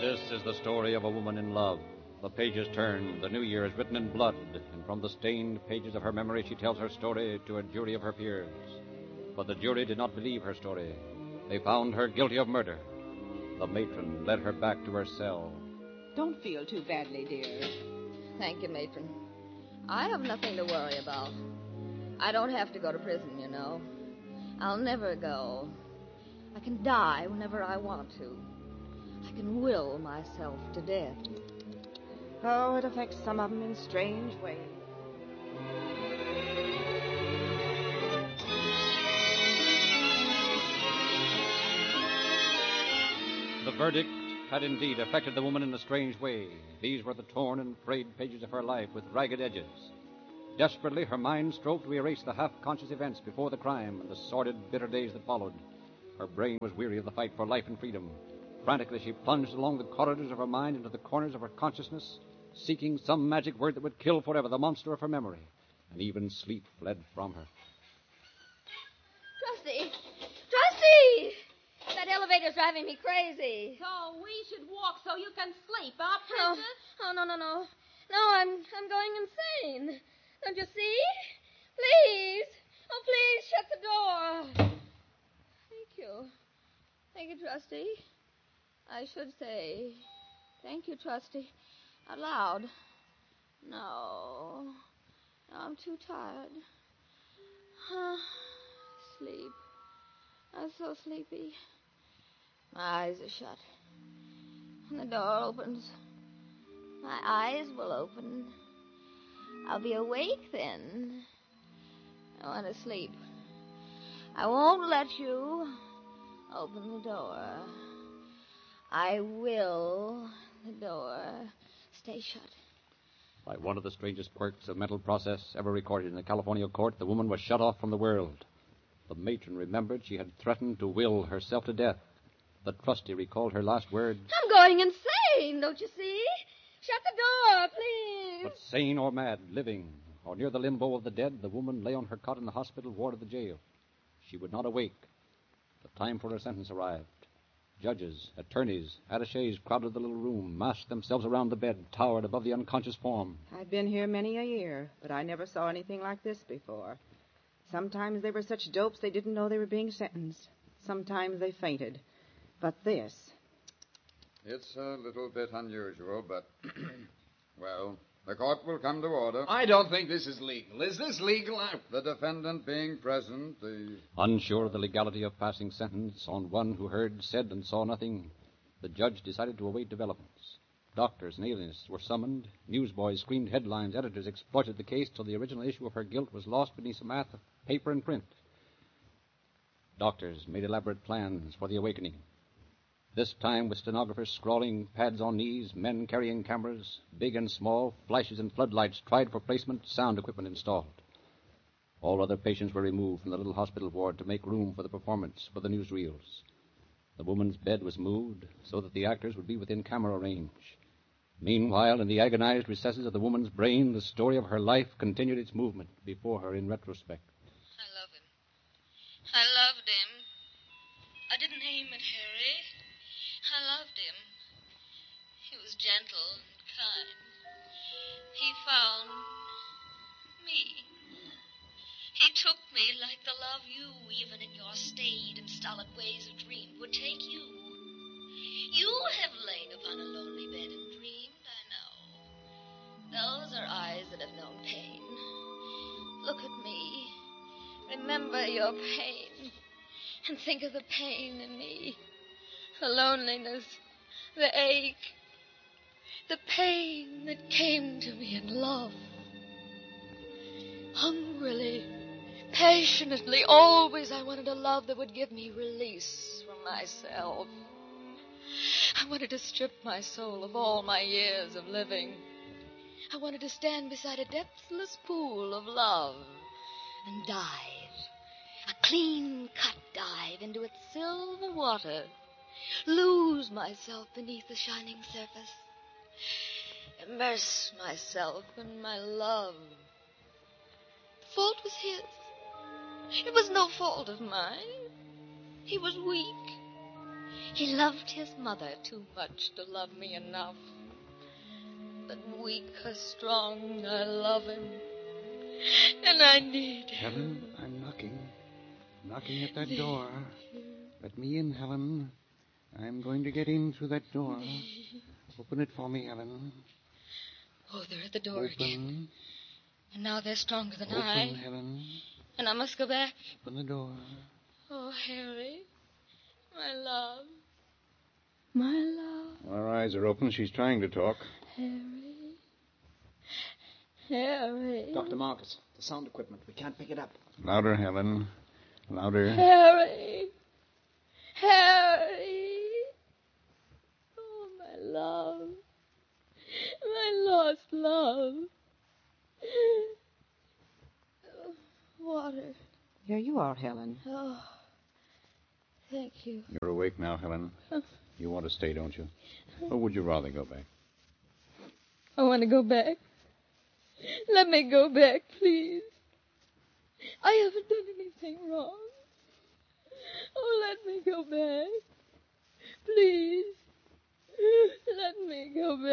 This is the story of a woman in love. The pages turn, the new year is written in blood, and from the stained pages of her memory she tells her story to a jury of her peers. But the jury did not believe her story. They found her guilty of murder. The matron led her back to her cell. Don't feel too badly, dear. Thank you, matron. I have nothing to worry about. I don't have to go to prison, you know. I'll never go. I can die whenever I want to. I can will myself to death. Oh, it affects some of them in strange ways. The verdict had indeed affected the woman in a strange way. These were the torn and frayed pages of her life with ragged edges. Desperately, her mind strove to erase the half-conscious events before the crime and the sordid, bitter days that followed. Her brain was weary of the fight for life and freedom. Frantically, she plunged along the corridors of her mind into the corners of her consciousness, seeking some magic word that would kill forever the monster of her memory. And even sleep fled from her. Trusty! Trusty! That elevator's driving me crazy. So we should walk so you can sleep, huh, princess? Oh, no. No, I'm going insane. Don't you see? Please. Oh, please, shut the door. Thank you. Thank you, Trusty. I should say, thank you, Trusty, out loud. No, I'm too tired. Sleep. I'm so sleepy. My eyes are shut. When the door opens, my eyes will open. I'll be awake then. I want to sleep. I won't let you open the door. I will the door stay shut. By one of the strangest quirks of mental process ever recorded in a California court, the woman was shut off from the world. The matron remembered she had threatened to will herself to death. The trustee recalled her last words. I'm going insane, don't you see? Shut the door, please. But sane or mad, living, or near the limbo of the dead, the woman lay on her cot in the hospital ward of the jail. She would not awake. The time for her sentence arrived. Judges, attorneys, attachés crowded the little room, massed themselves around the bed, towered above the unconscious form. I've been here many a year, but I never saw anything like this before. Sometimes they were such dopes they didn't know they were being sentenced. Sometimes they fainted. But this... It's a little bit unusual, but... well, the court will come to order. I don't think this is legal. Is this legal? The defendant being present, the... Unsure of the legality of passing sentence on one who heard, said, and saw nothing, the judge decided to await developments. Doctors and alienists were summoned. Newsboys screamed headlines. Editors exploited the case till the original issue of her guilt was lost beneath some mass of paper and print. Doctors made elaborate plans for the awakening. This time with stenographers scrawling, pads on knees, men carrying cameras, big and small, flashes and floodlights tried for placement, sound equipment installed. All other patients were removed from the little hospital ward to make room for the performance for the newsreels. The woman's bed was moved so that the actors would be within camera range. Meanwhile, in the agonized recesses of the woman's brain, the story of her life continued its movement before her in retrospect. I love him. I loved him. I didn't aim at Harry. I loved him. He was gentle and kind. He found me. He took me like the love you, even in your staid and stolid ways of dream, would take you. You have lain upon a lonely bed and dreamed, I know. Those are eyes that have known pain. Look at me. Remember your pain. And think of the pain in me. The loneliness, the ache, the pain that came to me in love. Hungrily, passionately, always I wanted a love that would give me release from myself. I wanted to strip my soul of all my years of living. I wanted to stand beside a depthless pool of love and dive, a clean-cut dive into its silver water, lose myself beneath the shining surface, immerse myself in my love. The fault was his. It was no fault of mine. He was weak. He loved his mother too much to love me enough. But weak or strong, I love him. And I need him. Helen, I'm knocking. Knocking at that door. Let me in, Helen. I'm going to get in through that door. Open it for me, Helen. Oh, they're at the door Open. again. And now they're stronger than Open, I. Helen. And I must go back. Open the door. Oh, Harry. My love. My love. Her eyes are open. She's trying to talk. Harry. Harry. Dr. Marcus, the sound equipment. We can't pick it up. Louder, Helen. Louder. Harry. Harry. Oh, my love. My lost love. Water. Here you are, Helen. Oh, thank you. You're awake now, Helen. You want to stay, don't you? Or would you rather go back? I want to go back. Let me go back, please. I haven't done anything wrong. Oh, let me go back.